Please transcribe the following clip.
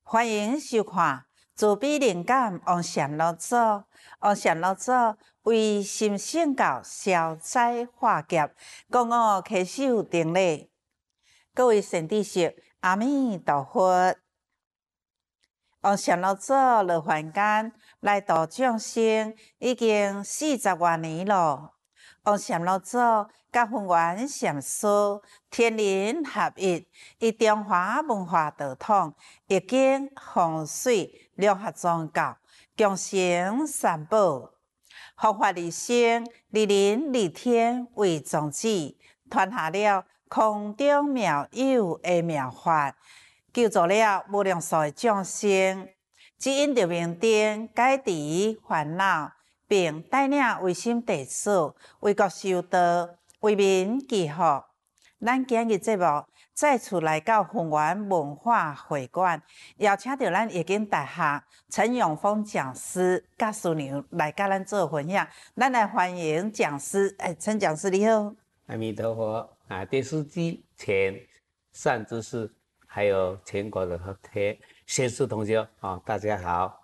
欢迎收看自比灵感王禅老祖。王禅老祖为心性教消灾化劫，公我稽首定礼。各位善知识，阿弥陀佛。王禅老祖来凡间来度众生已经40多年了。王禅老祖甲弘源禅师天人合一，以中华文化道统、易经、风水两合宗教，共成三宝，佛法利生，利人利天为宗旨，传下了空中妙有的妙法，救助了无量数的众生，只因着明灯解除烦恼，并带领维心弟子为国修道，为民祈福。咱今日节目再次来到弘源文化会馆，邀请到咱易经大学陈永峰讲师甲师娘来甲咱做分享。咱来欢迎讲师，陈讲师你好。 阿弥陀佛啊！电视机前善知识，还有全国的学生同学啊，大家好。